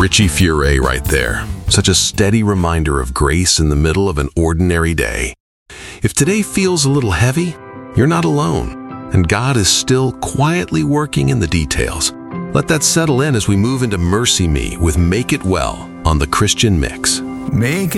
Richie Furay right there. Such a steady reminder of grace in the middle of an ordinary day. If today feels a little heavy, you're not alone, and God is still quietly working in the details. Let that settle in as we move into Mercy Me with Make It Well on the Christian Mix. Make